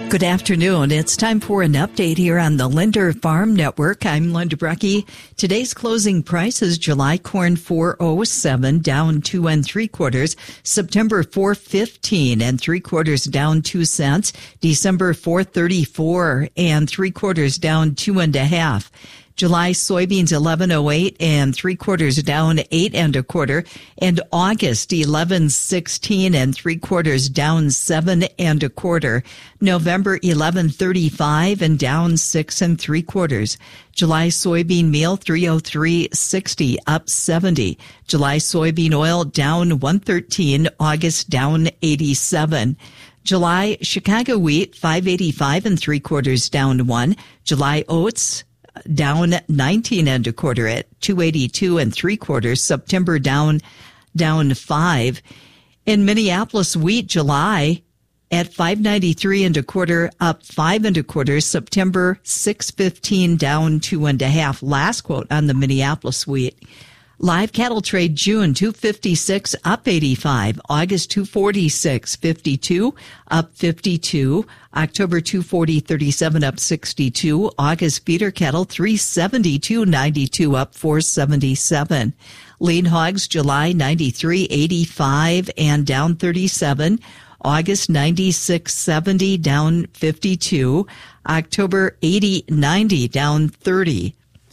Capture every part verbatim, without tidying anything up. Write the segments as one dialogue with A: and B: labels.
A: Good afternoon. It's time for an update here on the Linder Farm Network. I'm Linda Brecky. Today's closing price is July corn four oh seven, down two and three quarters. September four fifteen and three quarters, down two cents. December four thirty-four and three quarters, down two and a half. July soybeans eleven oh eight and three quarters, down eight and a quarter, and August eleven sixteen and three quarters, down seven and a quarter. November eleven thirty-five and down six and three quarters. July soybean meal three oh three sixty, up seventy. July soybean oil down one thirteen, August down eighty-seven. July Chicago wheat five eighty-five and three quarters, down one. July oats down nineteen and a quarter at two eighty-two and three quarters. September down, down five. In Minneapolis, wheat July at five ninety-three and a quarter, up five and a quarter. September six fifteen, down two and a half. Last quote on the Minneapolis wheat. Live cattle trade June two fifty-six, up eighty-five. August two forty-six fifty-two, up fifty-two. October two forty thirty-seven, up sixty-two. August feeder cattle three seventy-two ninety-two, up four seventy-seven. Lean hogs July ninety-three eighty-five and down thirty-seven. August ninety-six seventy, down fifty-two. October eighty ninety, down thirty.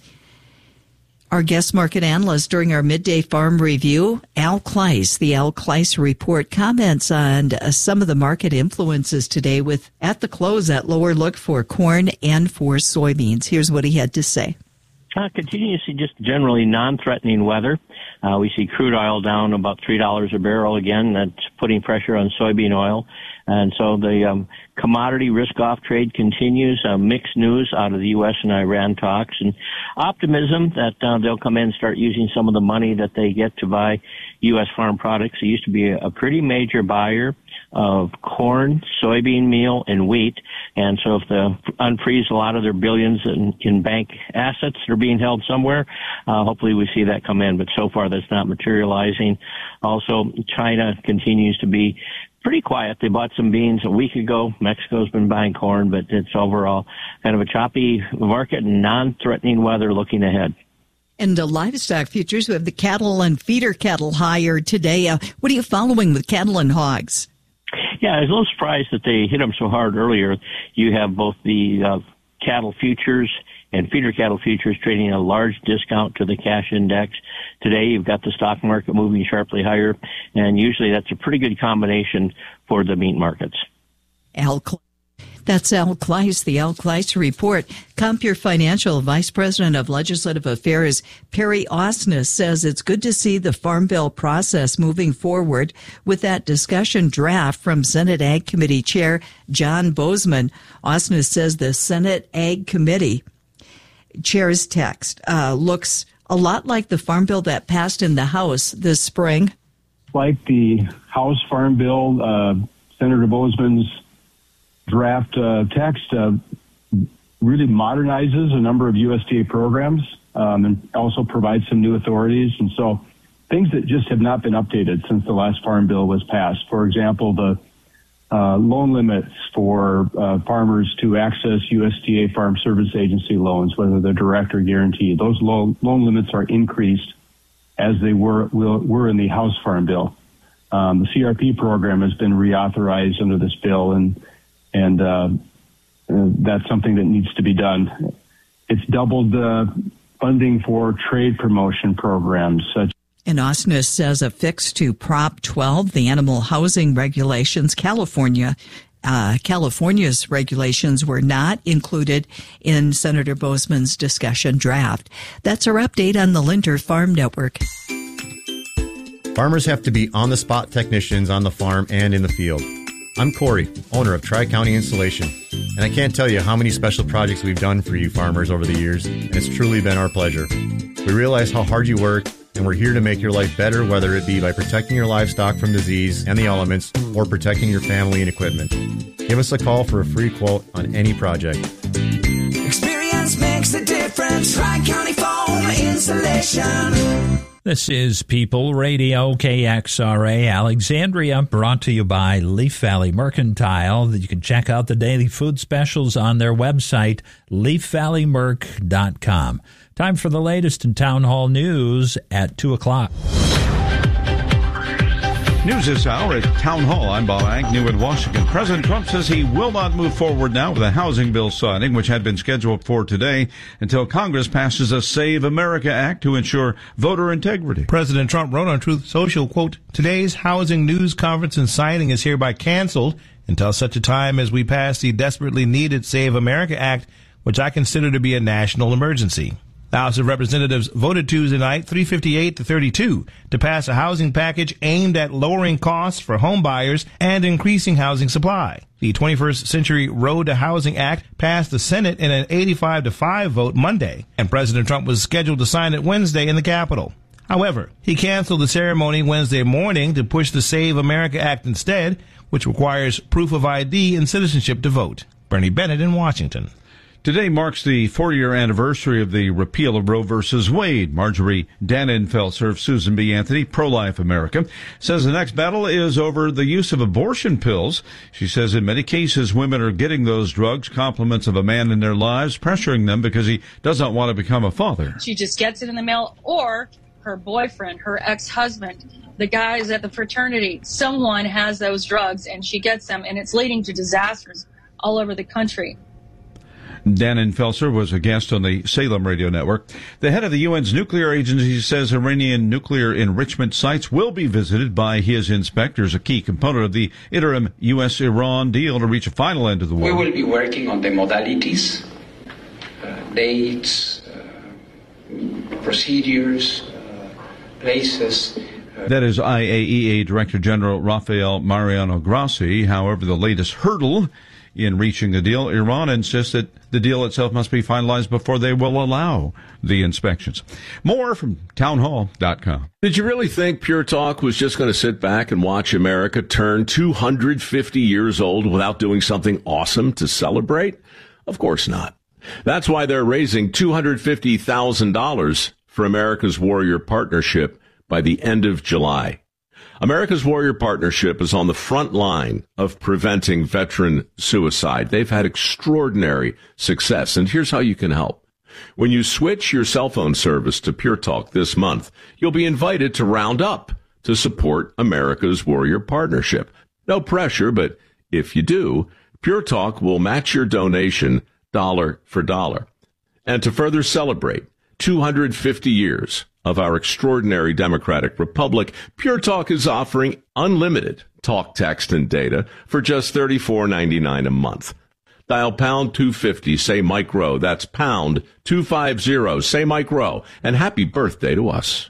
A: Our guest market analyst during our midday farm review, Al Kleiss, the Al Kleiss Report, comments on uh, some of the market influences today with, at the close, that lower look for corn and for soybeans. Here's what he had to say.
B: Uh, continue to see just generally non-threatening weather. Uh, we see crude oil down about three dollars a barrel again. That's putting pressure on soybean oil. And so the um, commodity risk-off trade continues. Uh, mixed news out of the U S and Iran talks, and optimism that uh, they'll come in and start using some of the money that they get to buy U S farm products. They used to be a, a pretty major buyer of corn, soybean meal, and wheat. And so if they unfreeze a lot of their billions in, in bank assets that are being held somewhere, uh, hopefully we see that come in. But so far that's not materializing. Also, China continues to be pretty quiet. They bought some beans a week ago. Mexico's been buying corn, but it's overall kind of a choppy market and non-threatening weather looking ahead.
A: And uh, livestock futures, we have the cattle and feeder cattle higher today. Uh, what are you following with cattle and hogs?
B: Yeah, I was a little surprised that they hit them so hard earlier. You have both the uh, cattle futures and feeder cattle futures trading a large discount to the cash index. Today, you've got the stock market moving sharply higher, and usually that's a pretty good combination for the meat markets.
A: Al Cl- That's Al Kleiss, the Al Kleiss Report. Compeer Financial Vice President of Legislative Affairs Perry Osnes says it's good to see the Farm Bill process moving forward with that discussion draft from Senate Ag Committee Chair John Boozman. Osnes says the Senate Ag Committee Chair's text uh, looks a lot like the Farm Bill that passed in the House this spring.
C: Like the House Farm Bill, uh, Senator Boozman's draft uh, text uh, really modernizes a number of U S D A programs um, and also provides some new authorities. And so things that just have not been updated since the last Farm Bill was passed. For example, the uh, loan limits for uh, farmers to access U S D A Farm Service Agency loans, whether they're direct or guaranteed. Those loan, loan limits are increased as they were, were in the House Farm Bill. Um, the C R P program has been reauthorized under this bill, and And uh, uh, that's something that needs to be done. It's doubled the funding for trade promotion programs. Such
A: And Osnes says a fix to Prop twelve, the animal housing regulations, California, uh, California's regulations were not included in Senator Boozman's discussion draft. That's our update on the Linder Farm Network.
D: Farmers have to be on-the-spot technicians on the farm and in the field. I'm Corey, owner of Tri-County Installation, and I can't tell you how many special projects we've done for you farmers over the years, and it's truly been our pleasure. We realize how hard you work, and we're here to make your life better, whether it be by protecting your livestock from disease and the elements, or protecting your family and equipment. Give us a call for a free quote on any project.
E: Experience makes a difference. Tri-County Foam Installation. This is People Radio, K X R A Alexandria, brought to you by Leaf Valley Mercantile. You can check out the daily food specials on their website, leaf valley merc dot com. Time for the latest in Town Hall News at two o'clock.
F: News this hour at Town Hall. I'm Bob Agnew in Washington. President Trump says he will not move forward now with a housing bill signing, which had been scheduled for today, until Congress passes a Save America Act to ensure voter integrity.
G: President Trump wrote on Truth Social, quote, "Today's housing news conference and signing is hereby canceled until such a time as we pass the desperately needed Save America Act, which I consider to be a national emergency." The House of Representatives voted Tuesday night three fifty-eight to thirty-two to pass a housing package aimed at lowering costs for home buyers and increasing housing supply. The twenty-first Century Road to Housing Act passed the Senate in an eighty-five to five vote Monday, and President Trump was scheduled to sign it Wednesday in the Capitol. However, he canceled the ceremony Wednesday morning to push the Save America Act instead, which requires proof of I D and citizenship to vote. Bernie Bennett in Washington.
F: Today marks the four-year anniversary of the repeal of Roe versus Wade. Marjorie Dannenfelser of Susan B. Anthony, Pro-Life America, says the next battle is over the use of abortion pills. She says in many cases, women are getting those drugs, compliments of a man in their lives, pressuring them because he doesn't want to become a father.
H: She just gets it in the mail, or her boyfriend, her ex-husband, the guys at the fraternity, someone has those drugs and she gets them, and it's leading to disasters all over the country.
F: Dannenfelser was a guest on the Salem radio network. The head of the U N's nuclear agency says Iranian nuclear enrichment sites will be visited by his inspectors, a key component of the interim U S Iran deal to reach a final end to the war.
I: We will be working on the modalities, uh, dates, uh, procedures, uh, places. Uh,
F: that is I A E A Director General Rafael Mariano Grossi. However, the latest hurdle in reaching the deal, Iran insists that the deal itself must be finalized before they will allow the inspections. More from town hall dot com.
J: Did you really think Pure Talk was just going to sit back and watch America turn two hundred fifty years old without doing something awesome to celebrate? Of course not. That's why they're raising two hundred fifty thousand dollars for America's Warrior Partnership by the end of July. America's Warrior Partnership is on the front line of preventing veteran suicide. They've had extraordinary success, and here's how you can help. When you switch your cell phone service to Pure Talk this month, you'll be invited to round up to support America's Warrior Partnership. No pressure, but if you do, Pure Talk will match your donation dollar for dollar. And to further celebrate two hundred fifty years of our extraordinary democratic republic, Pure Talk is offering unlimited talk, text, and data for just thirty-four ninety-nine a month. Dial pound two fifty, say Mike Rowe. That's pound two fifty, say Mike Rowe. And happy birthday to us.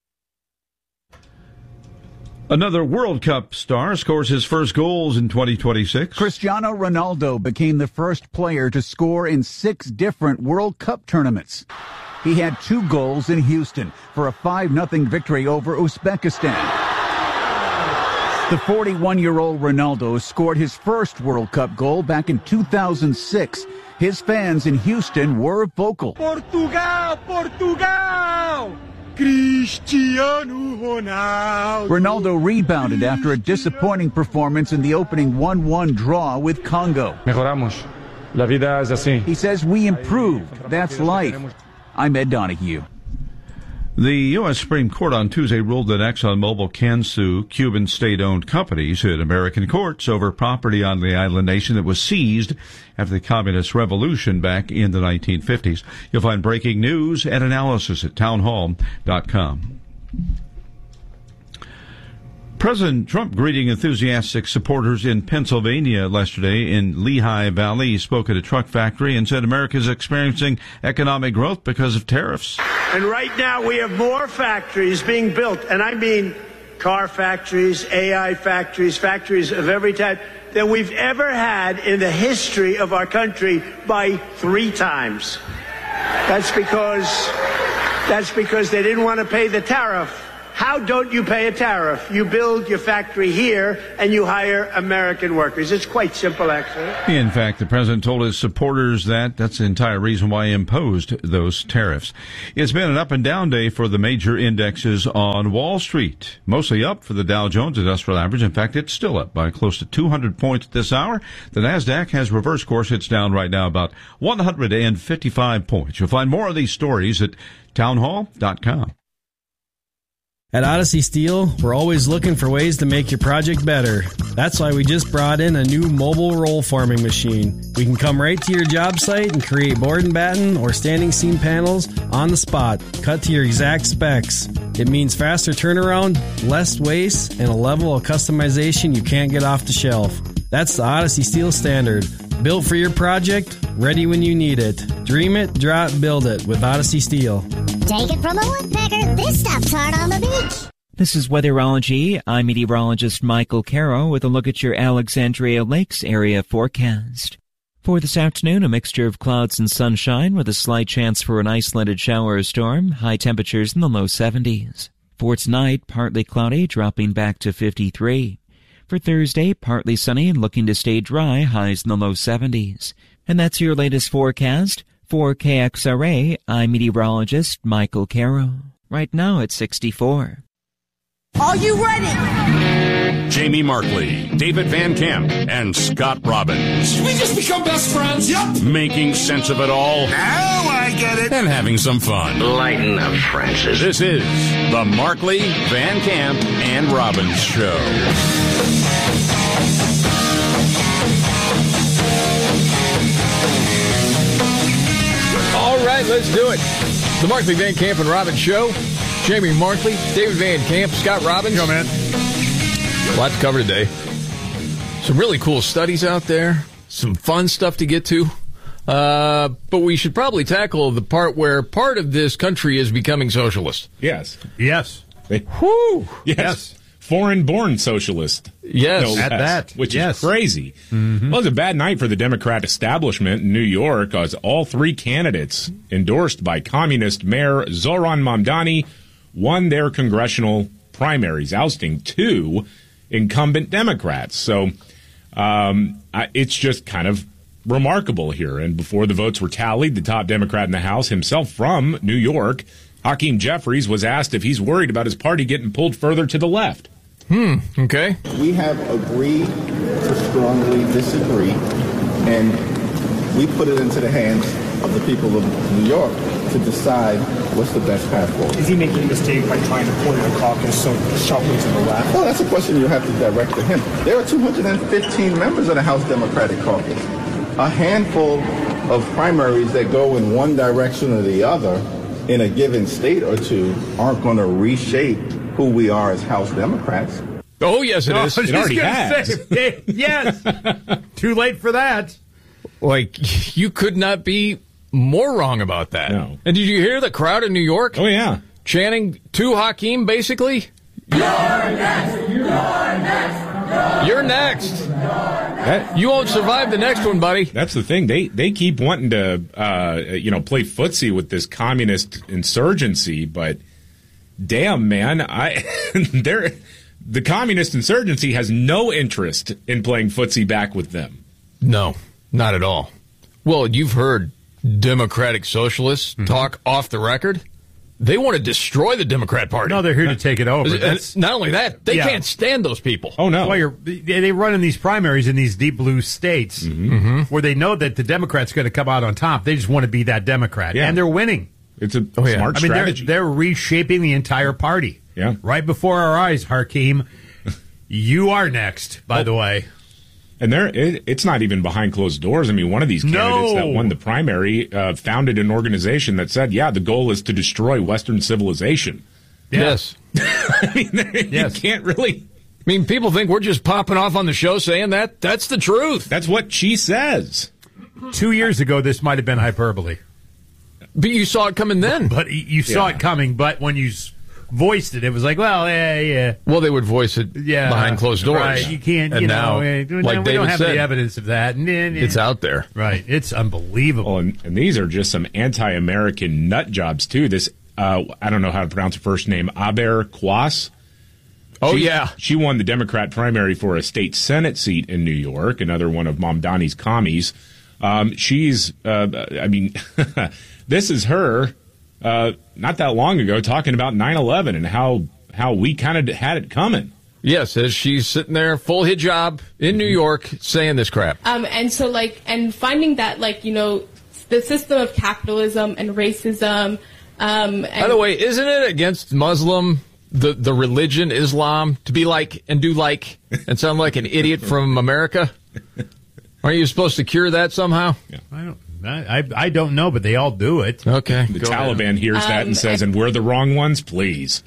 F: Another World Cup star scores his first goals in twenty twenty-six.
K: Cristiano Ronaldo became the first player to score in six different World Cup tournaments. He had two goals in Houston for a five nothing victory over Uzbekistan. The forty-one-year-old Ronaldo scored his first World Cup goal back in two thousand six. His fans in Houston were vocal.
L: Portugal! Portugal! Cristiano Ronaldo.
K: Ronaldo rebounded after a disappointing performance in the opening one one draw with Congo.
M: Mejoramos. La vida es así.
K: He says we improved. That's life. I'm Ed Donahue.
F: The U S Supreme Court on Tuesday ruled that ExxonMobil can sue Cuban state-owned companies in American courts over property on the island nation that was seized after the communist revolution back in the nineteen fifties. You'll find breaking news and analysis at town hall dot com. President Trump greeting enthusiastic supporters in Pennsylvania yesterday in Lehigh Valley. He spoke at a truck factory and said America is experiencing economic growth because of tariffs.
L: And right now we have more factories being built, and I mean car factories, A I factories, factories of every type, than we've ever had in the history of our country by three times. That's because, that's because they didn't want to pay the tariff. How don't you pay a tariff? You build your factory here and you hire American workers. It's quite simple, actually.
F: In fact, the president told his supporters that that's the entire reason why he imposed those tariffs. It's been an up and down day for the major indexes on Wall Street. Mostly up for the Dow Jones Industrial Average. In fact, it's still up by close to two hundred points this hour. The NASDAQ has reversed course. It's down right now about one hundred fifty-five points. You'll find more of these stories at townhall dot com.
N: At Odyssey Steel, we're always looking for ways to make your project better. That's why we just brought in a new mobile roll forming machine. We can come right to your job site and create board and batten or standing seam panels on the spot, cut to your exact specs. It means faster turnaround, less waste, and a level of customization you can't get off the shelf. That's the Odyssey Steel Standard. Built for your project, ready when you need it. Dream it, draw it, build it with Odyssey Steel.
O: Take it from a woodpecker, this stuff's hard on the beach.
P: This is Weatherology. I'm meteorologist Michael Caro with a look at your Alexandria Lakes area forecast. For this afternoon, a mixture of clouds and sunshine with a slight chance for an isolated shower or storm, high temperatures in the low seventies. For tonight, partly cloudy, dropping back to fifty-three. For Thursday, partly sunny and looking to stay dry, highs in the low seventies. And that's your latest forecast. For K X R A, I'm meteorologist Michael Caro. Right now it's sixty-four.
Q: Are you ready?
R: Jamie Markley, David Van Camp, and Scott Robbins.
Q: Did we just become best friends? Yep.
R: Making sense of it all.
Q: Now I get it.
R: And having some fun.
I: Lighten up, Francis.
R: This is the Markley, Van Camp, and Robbins Show.
S: All right, let's do it. The Markley, Van Camp, and Robbins Show. Jamie Markley, David Van Camp, Scott Robbins.
T: Yo, man.
S: A lot to cover today. Some really cool studies out there. Some fun stuff to get to. Uh, but we should probably tackle the part where part of this country is becoming socialist.
T: Yes.
G: Yes.
T: They,
S: Whew.
T: Yes.
G: Yes.
T: Foreign-born socialist.
S: Yes.
T: No
G: At
T: less,
G: that.
T: Which
G: Yes.
T: is crazy.
G: Mm-hmm.
T: Well, it was a bad night for the Democrat establishment in New York as all three candidates endorsed by communist Mayor Zoran Mamdani won their congressional primaries, ousting two incumbent Democrats. So um, I, it's just kind of remarkable here. And before the votes were tallied, the top Democrat in the House, himself from New York, Hakeem Jeffries, was asked if he's worried about his party getting pulled further to the left.
S: Hmm, okay.
U: We have agreed to strongly disagree, and we put it into the hands of the people of New York to decide what's the best path forward.
V: Is he making a mistake by trying to point the caucus so sharply to the left?
U: Well, that's a question you have to direct to him. There are two hundred fifteen members of the House Democratic Caucus. A handful of primaries that go in one direction or the other in a given state or two aren't going to reshape who we are as House Democrats.
S: Oh, yes, it is.
G: Oh,
T: It already has.
G: Say, yes. Too late for that.
S: Like, you could not be more wrong about that.
T: No.
S: And did you hear the crowd in New York?
T: Oh, yeah.
S: Chanting to Hakeem, basically?
Q: You're next. You're next.
S: You're next.
T: That,
S: You won't survive the next one, buddy.
T: That's the thing. They they keep wanting to, uh, you know, play footsie with this communist insurgency, but damn, man, I they're the communist insurgency has no interest in playing footsie back with them.
S: No, not at all. Well, you've heard Democratic Socialists mm-hmm. talk off the record. They want to destroy the Democrat Party.
G: No, they're here to take it over.
S: And not only that, they
G: Yeah.
S: can't stand those people.
T: Oh, no.
G: Well, you're, they they run in these primaries in these deep blue states
S: Mm-hmm.
G: where they know that the Democrat's going to come out on top. They just want to be that Democrat.
T: Yeah.
G: And they're winning.
T: It's a
S: Oh, yeah.
T: smart
G: I mean, they're,
T: strategy.
G: they're reshaping the entire party.
T: Yeah.
G: Right before our eyes, Hakeem. You are next, by
T: Oh.
G: the way.
T: And there, it, it's not even behind closed doors. I mean, one of these candidates
G: No.
T: that won the primary uh, founded an organization that said, yeah, the goal is to destroy Western civilization.
S: Yes.
T: I mean,
G: Yes.
T: you can't really...
S: I mean, people think we're just popping off on the show saying that. That's the truth.
T: That's what she says.
G: Two years ago, this might have been hyperbole.
S: But you saw it coming then.
G: But y- you saw
T: Yeah.
G: it coming, but when you s- voiced it, it was like, well, yeah, yeah.
S: Well, they would voice it
G: Yeah,
S: behind closed doors.
G: Right, you can't,
S: And
G: you
S: now,
G: know, eh,
S: like
G: we don't
S: David
G: have
S: said,
G: any evidence of that. And, and,
S: it's out there.
G: Right, it's unbelievable.
T: Well, and, and these are just some anti-American nut jobs, too. This uh, I don't know how to pronounce her first name, Aber Quas.
S: Oh,
T: she,
S: yeah.
T: She won the Democrat primary for a state Senate seat in New York, another one of Mamdani's commies. Um, she's, uh, I mean, this is her uh, not that long ago talking about nine eleven and how, how we kind of had it coming.
S: Yes, as she's sitting there, full hijab in New York, saying this crap.
B: Um, and so, like, and finding that, like, you know, the system of capitalism and racism. Um, and
S: By the way, isn't it against Muslim, the, the religion, Islam, to be like and do like and sound like an idiot from America? Aren't you supposed to cure that somehow?
T: Yeah.
C: I don't. I, I don't know, but they all do it.
S: Okay.
T: The Taliban ahead. hears that
B: Um,
T: and says, and we're the wrong ones, please.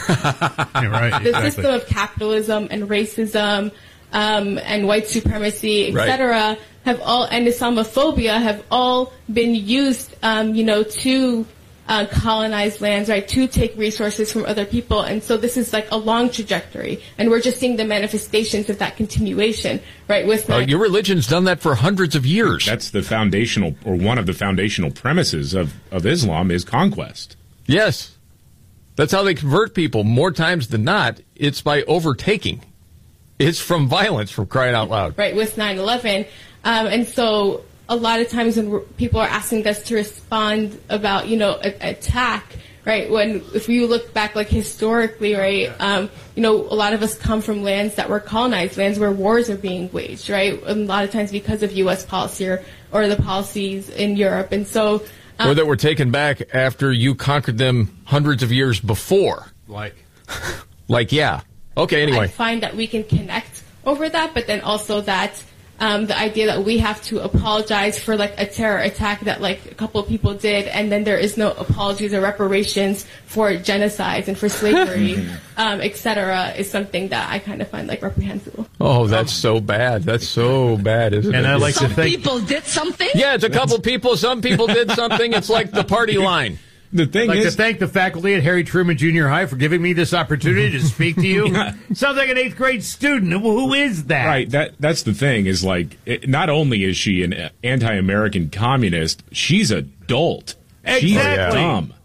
C: Yeah, right,
B: the
C: exactly.
B: system of capitalism and racism um, and white supremacy, et cetera,
S: Right.
B: have all, and Islamophobia have all been used, um, you know, to uh, colonize lands, right, to take resources from other people. And so this is like a long trajectory, and we're just seeing the manifestations of that continuation, right, with
S: Uh, your religion's done that for hundreds of years.
T: That's the foundational, or one of the foundational premises of, of Islam is conquest.
S: Yes. That's how they convert people more times than not. It's by overtaking. It's from violence, from crying out loud.
B: right, with nine eleven. Um, and so a lot of times when we're, people are asking us to respond about, you know, a, attack, right, when if you look back, like, historically, right, um, you know, a lot of us come from lands that were colonized, lands where wars are being waged, right, a lot of times because of U S policy or, or the policies in Europe. And so... Um,
S: Or that were taken back after you conquered them hundreds of years before.
C: Like,
S: like, yeah. Okay, anyway.
B: I find that we can connect over that, but then also that um, the idea that we have to apologize for, like, a terror attack that, like, a couple of people did, and then there is no apologies or reparations for genocides and for slavery, um, et cetera, is something that I kind of find, like, reprehensible.
S: Oh, that's so bad. That's so bad, isn't
C: And
S: it?
C: I like
W: Some
C: to think
W: people did something.
S: Yeah, it's a couple people. Some people did something. It's like the party line.
T: The thing
C: I'd like
T: is,
C: to thank the faculty at Harry Truman Junior High for giving me this opportunity to speak to you.
T: Yeah.
C: Sounds like an eighth grade student. Who is that?
T: right, that that's the thing is, like, it, not only is she an anti-American communist, she's a dolt. She's
C: Exactly.
T: dumb.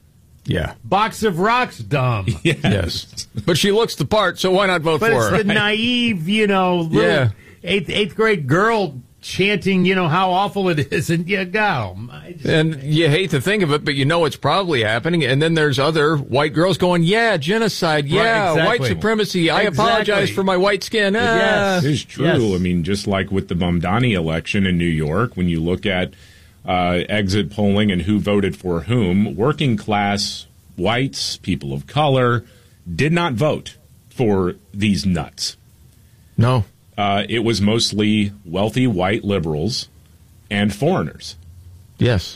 S: Yeah.
C: Box of rocks, dumb.
T: Yes.
S: Yes. But she looks the part, so why not vote
C: But
S: for
C: it's
S: her?
C: the naive, you know, little
S: Yeah.
C: eighth eighth grade girl chanting, you know, how awful it is, and you go. I just-
S: And you hate to think of it, but you know it's probably happening. And then there's other white girls going, yeah, genocide, yeah,
C: Right, exactly.
S: white supremacy. I
C: Exactly.
S: apologize for my white skin. Ah.
C: Yes.
T: It is true.
C: Yes.
T: I mean, just like with the Mamdani election in New York, when you look at uh, exit polling and who voted for whom, working class whites, people of color, did not vote for these nuts.
S: No.
T: Uh, it was mostly wealthy white liberals and foreigners.
S: Yes.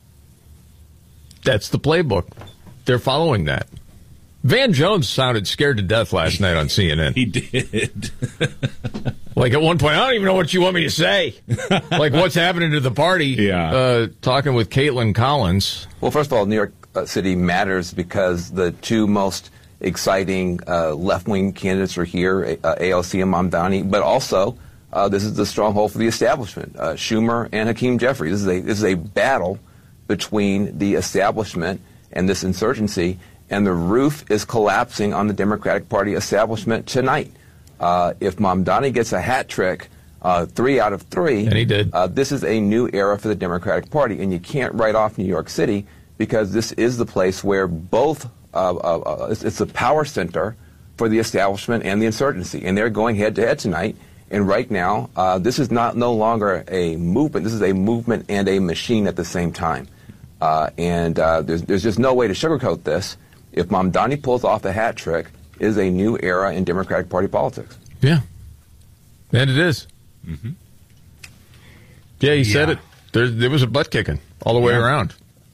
S: That's the playbook. They're following that. Van Jones sounded scared to death last night on C N N.
T: He did.
S: Like, at one point, I don't even know what you want me to say. Like, what's happening to the party?
T: Yeah.
S: Uh, talking with Caitlin Collins.
X: Well, first of all, New York City matters because the two most exciting uh, left-wing candidates are here, uh, A L C and Mamdani, but also uh, this is the stronghold for the establishment, uh, Schumer and Hakeem Jeffrey. This is a this is a battle between the establishment and this insurgency, and the roof is collapsing on the Democratic Party establishment tonight. Uh, if Mamdani gets a hat trick, uh, three out of three,
S: and he did.
X: Uh, this is a new era for the Democratic Party, and you can't write off New York City because this is the place where both Uh, uh, uh, it's, it's a power center for the establishment and the insurgency, and they're going head to head tonight. And right now, uh, this is not no longer a movement. This is a movement and a machine at the same time. Uh, and uh, there's there's just no way to sugarcoat this. If Mamdani pulls off the hat trick, it is a new era in Democratic Party politics.
S: Yeah, and it is.
T: Mm-hmm.
S: Yeah, he
C: Yeah.
S: said it. There, there was a butt kicking all the way
T: Yeah.
S: around.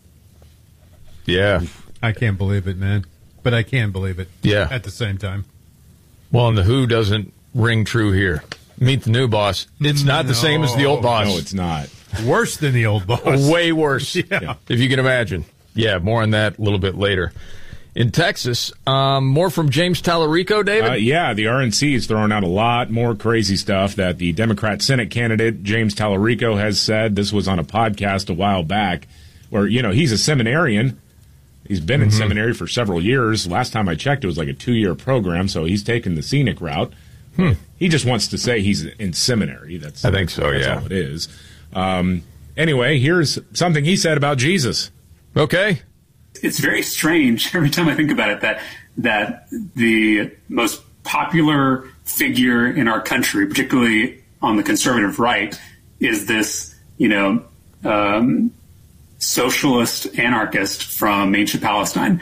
S: Yeah.
C: I can't believe it, man. But I can believe it.
S: Yeah.
C: At the same time.
S: Well, and the who doesn't ring true here. Meet the new boss. It's not the same as the old boss.
T: No, it's not.
C: Worse than the old boss.
S: Way worse,
C: Yeah.
S: if you can imagine. Yeah, more on that a little bit later. In Texas, um, more from James Tallarico, David?
T: Uh, yeah, the R N C is throwing out a lot more crazy stuff that the Democrat Senate candidate, James Tallarico, has said. This was on a podcast a while back where, you know, he's a seminarian. He's been
S: Mm-hmm.
T: in seminary for several years. Last time I checked, it was like a two-year program, so he's taken the scenic route.
S: Hmm.
T: He just wants to say he's in seminary. That's
S: I think so,
T: that's
S: yeah.
T: all it is. Um, anyway, here's something he said about Jesus.
S: Okay.
A: It's very strange every time I think about it that that the most popular figure in our country, particularly on the conservative right, is this, you know, um, socialist anarchist from ancient Palestine.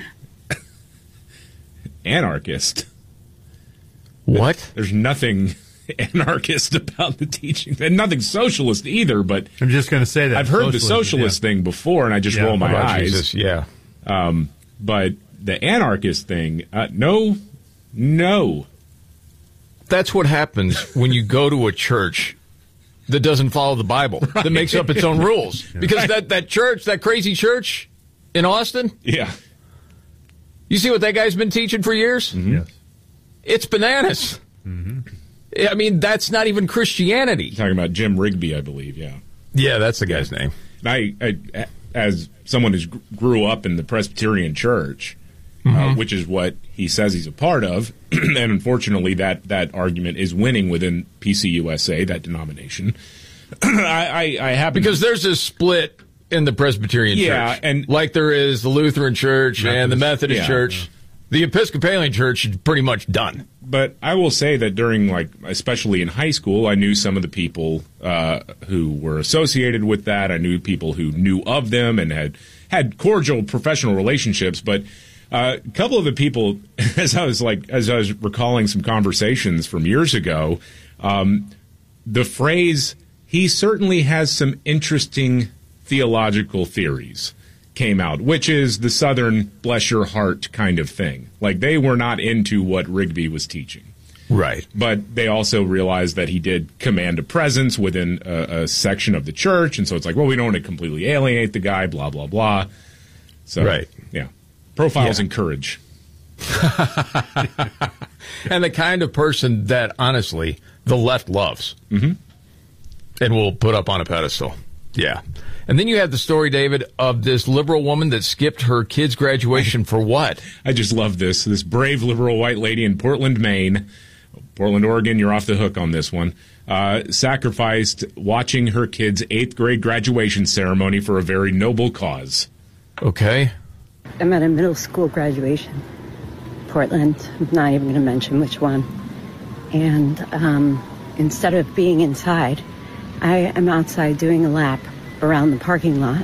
T: Anarchist?
S: What?
T: There's nothing anarchist about the teaching, and nothing socialist either. But
C: I'm just going to say that
T: I've heard the
C: Socialism,
T: socialist
C: yeah.
T: thing before, and I just
C: Yeah,
T: roll my
C: about
T: eyes.
S: Jesus, yeah.
T: Um, but the anarchist thing, uh, no, no.
S: That's what happens when you go to a church that doesn't follow the Bible,
T: Right.
S: that makes up its own rules. Because
T: Right.
S: that, that church, that crazy church in Austin,
T: Yeah.
S: you see what that guy's been teaching for years?
T: Mm-hmm.
C: Yes.
S: It's bananas.
C: Mm-hmm.
S: I mean, that's not even Christianity.
T: Talking about Jim Rigby, I believe, yeah.
S: Yeah, that's the guy's name.
T: I, I as someone who grew up in the Presbyterian Church,
S: Mm-hmm.
T: uh, which is what he says he's a part of, and unfortunately that, that argument is winning within P C U S A, that denomination. I, I, I happen
S: Because there's a split in the Presbyterian
T: Yeah,
S: church.
T: and-
S: like there is the Lutheran church and the Methodist
T: yeah.
S: church. The Episcopalian church is pretty much done.
T: But I will say that during, like, especially in high school, I knew some of the people uh, who were associated with that. I knew people who knew of them and had had cordial professional relationships. But uh, a couple of the people, as I was like, as I was recalling some conversations from years ago, um, the phrase "he certainly has some interesting theological theories" came out, which is the Southern bless your heart kind of thing. Like, they were not into what Rigby was teaching.
S: Right.
T: But they also realized that he did command a presence within a, a section of the church, and so it's like, well, we don't want to completely alienate the guy, blah, blah, blah. So,
S: Right.
T: yeah. Profiles
S: Yeah.
T: encourage.
S: And the kind of person that, honestly, the left loves
T: Mm-hmm.
S: and will put up on a pedestal. Yeah. And then you have the story, David, of this liberal woman that skipped her kid's graduation for what?
T: I just love this. This brave liberal white lady in Portland, Maine, Portland, Oregon, you're off the hook on this one, uh, sacrificed watching her kid's eighth grade graduation ceremony for a very noble cause.
S: Okay.
D: I'm at a middle school graduation, Portland. I'm not even going to mention which one. And um, instead of being inside, I am outside doing a lap around the parking lot,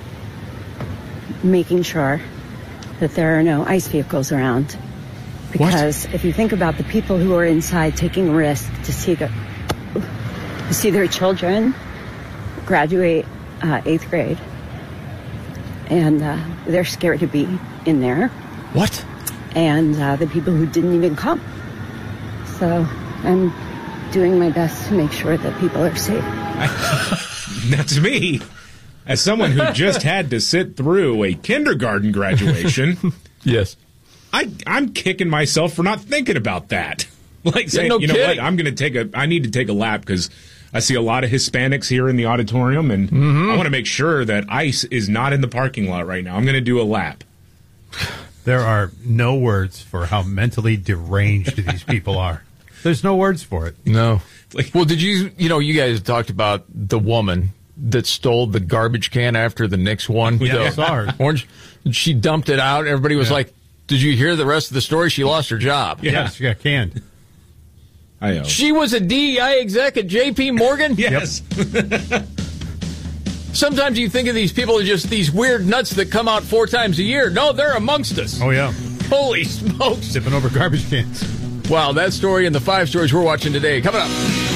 D: making sure that there are no ICE vehicles around. Because what? If you think about the people who are inside taking a risk to see the, to see their children graduate uh, eighth grade, and uh, they're scared to be in there.
S: What?
D: And uh, the people who didn't even come. So I'm doing my best to make sure that people are safe.
T: That's me. As someone who just had to sit through a kindergarten graduation,
S: yes,
T: I, I'm kicking myself for not thinking about that. Like
S: yeah,
T: saying,
S: no
T: you know
S: kidding.
T: what, I'm going to take a, I need to take a lap because I see a lot of Hispanics here in the auditorium, and
S: Mm-hmm.
T: I want to make sure that ICE is not in the parking lot right now. I'm going to do a lap.
C: There are no words for how mentally deranged these people are. There's no words for it.
S: No. Well, did you, you know, you guys talked about the woman that stole the garbage can after the Knicks won.
C: Yeah,
S: the
C: I saw her.
S: Orange. She dumped it out. Everybody was
C: Yeah.
S: like, did you hear the rest of the story? She lost her job.
C: Yeah, she got canned.
T: I know.
S: She was a D E I exec at J P Morgan?
T: Yes.
S: Sometimes you think of these people as just these weird nuts that come out four times a year. No, they're amongst us.
C: Oh, yeah.
S: Holy smokes.
C: Sipping over garbage cans.
S: Wow, that story and the five stories we're watching today. Coming up.